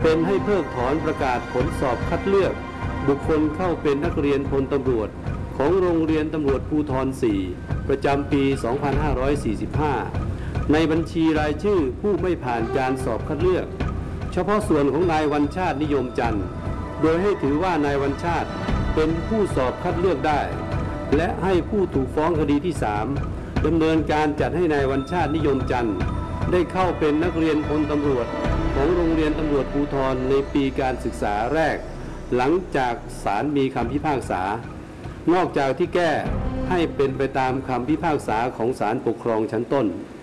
เป็นให้เพิกถอนประกาศผลสอบคัดเลือกบุคคลเข้าเป็นนักเรียนพลตำรวจของโรงเรียนตำรวจภูธร 4 ประจำปี 2545 ในบัญชีรายชื่อผู้ไม่ผ่านการสอบคัดเลือกเฉพาะส่วนของนายวัญชาตินิยมจันทร์โดยให้ถือว่านายวัญชาติเป็นผู้สอบคัดเลือกได้และให้ผู้ถูกฟ้องคดีที่ 3 ดำเนินการจัดให้นายวัญชาตินิยมจันทร์ได้เข้าเป็นนักเรียนพลตำรวจของโรงเรียนตำรวจภูธรในปีการศึกษาแรกหลังจากศาลมีคำพิพากษานอกจากที่แก้ให้เป็นไปตามคำพิพากษาของศาลปกครองชั้นต้น